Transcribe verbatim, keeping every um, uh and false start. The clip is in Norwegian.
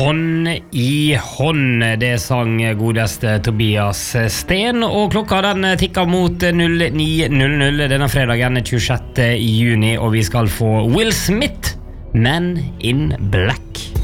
Hånd i hånd, det sang godeste Tobias Sten, og klokka den tikker mot null ni null null denne fredagen tjuesjette juni, og vi skal få Will Smith, Men in Black.